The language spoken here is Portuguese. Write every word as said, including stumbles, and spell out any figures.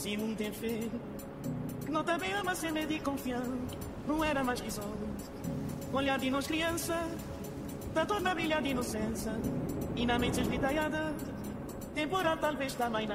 esse mundo tem fé, que não também ama ser medo e confiança. Não era mais que olhos, olhar de nós criança, da toda a brilha de inocência, e na mente esvitalhada, temporal talvez também na